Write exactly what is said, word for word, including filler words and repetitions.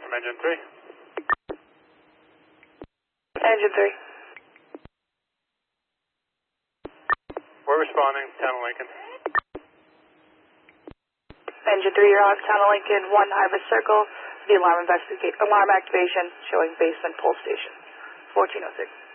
from engine three. Engine three. We're responding, Town of Lincoln. Engine three, your Hawk, Town of Lincoln, one Ibis Circle, the alarm investigate, alarm activation showing basement pull station, fourteen oh six.